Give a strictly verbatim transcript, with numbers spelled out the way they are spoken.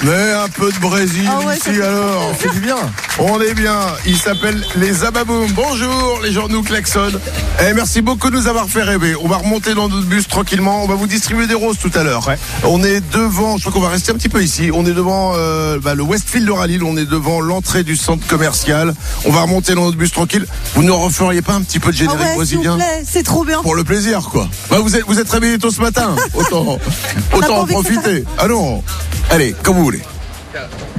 Mais un peu de Brésil Ah ouais, ici alors. C'est du bien. On est bien. Il s'appelle les Ababoum. Bonjour, les gens nous klaxonnent. Et merci beaucoup de nous avoir fait rêver. On va remonter dans notre bus tranquillement. On va vous distribuer des roses tout à l'heure. Ouais. On est devant, je crois qu'on va rester un petit peu ici. On est devant euh, bah, le Westfield de Rallye. On est devant l'entrée du centre commercial. On va remonter dans notre bus tranquille. Vous ne referiez pas un petit peu de Ah générique ouais, s'il vous brésilien plaît, c'est trop bien. pour le plaisir, quoi. Bah, vous êtes, vous êtes réveillés tôt ce matin. Autant, pas autant en envie que ça profiter. Ah non. Allez, comme vous voulez.